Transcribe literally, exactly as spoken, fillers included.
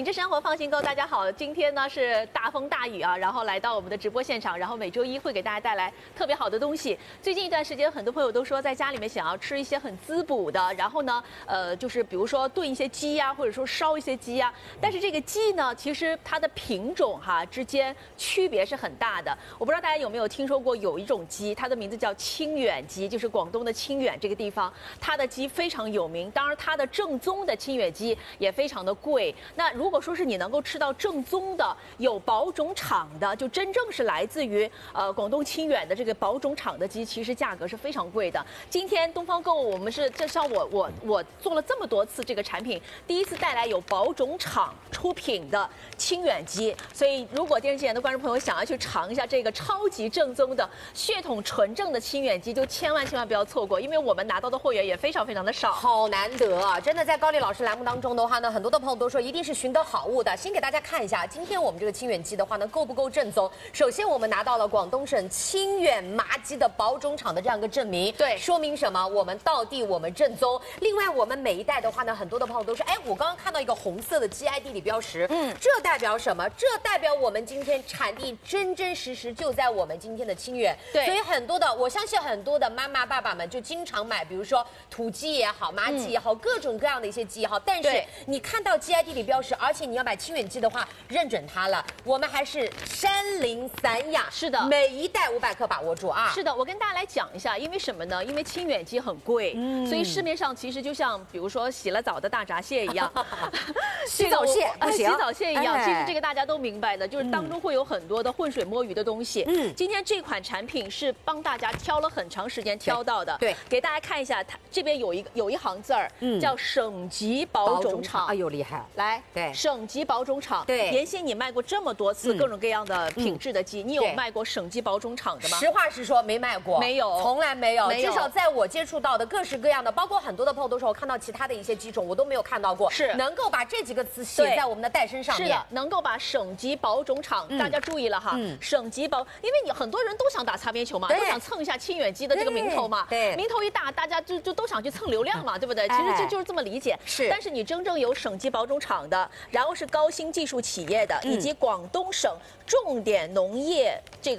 品质生活放心购，大家好，今天呢是大风大雨啊，然后来到我们的直播现场，然后每周一会给大家带来特别好的东西。最近一段时间，很多朋友都说在家里面想要吃一些很滋补的，然后呢，呃，就是比如说炖一些鸡呀、啊，或者说烧一些鸡呀、啊。但是这个鸡呢，其实它的品种哈之间区别是很大的。我不知道大家有没有听说过，有一种鸡，它的名字叫清远鸡，就是广东的清远这个地方，它的鸡非常有名。当然，它的正宗的清远鸡也非常的贵。那如果说是你能够吃到正宗的、有保种场的，就真正是来自于呃广东清远的这个保种场的鸡，其实价格是非常贵的。今天东方购物我们是介绍我我我做了这么多次这个产品，第一次带来有保种场出品的清远鸡，所以如果电视机前的观众朋友想要去尝一下这个超级正宗的血统纯正的清远鸡，就千万千万不要错过，因为我们拿到的货源也非常非常的少， 好难得啊！真的在高丽老师栏目当中的话呢，很多的朋友都说一定是寻得好物的。先给大家看一下，今天我们这个清远鸡的话呢，够不够正宗？首先我们拿到了广东省清远麻鸡的保种场的这样一个证明， 对， 说明什么？我们到地我们正宗。另外，我们每一代的话呢，很多的朋友都说，哎，我刚刚看到一个红色的 G I 地理标识，嗯，这代表什么？这代表我们今天产地真真实实就在我们今天的清远。 对， 所以很多的，我相信很多的妈妈爸爸们就经常买，比如说土鸡也好，麻鸡也好，嗯、各种各样的一些鸡也好。但是你看到 G I 地理标识，而且你要买清远鸡的话，认准它了。我们还是山林散养， 是的， 每一袋五百克，把握住啊！ 是的，我跟大家来讲一下，因为什么呢？因为清远鸡很贵，嗯、所以市面上其实就像比如说洗了澡的大闸蟹一样， 洗澡蟹呃洗澡蟹一样。 哎、 其实这个大家都明白的，就是当中会有很多的浑水摸鱼的东西。嗯，今天这款产品是帮大家挑了很长时间挑到的。 对， 对给大家看一下，它这边有一个有一行字儿，嗯，叫省级保种场。 哎呦，厉害！ 来， 对， 省级保种场。 对， 妍希，你卖过这么多次各种各样的品质的鸡，你有卖过省级保种场的吗？ 实话实说，没卖过， 没有， 从来没有。 没有， 至少在我接触到的各式各样的，包括很多的朋友都说，我看到其他的一些鸡种，我都没有看到过。 是能够把这几个词写在我们的袋身上面。 是的，能够把省级保种场，大家注意了哈，省级保，因为你很多人都想打擦边球嘛，都想蹭一下清远鸡的这个名头嘛。 对， 名头一大，大家就就都想去蹭流量嘛，对不对？其实这就是这么理解。 是， 但是你真正有省级保种场的，然后是高新技术企业的，以及广东省重点农业这个。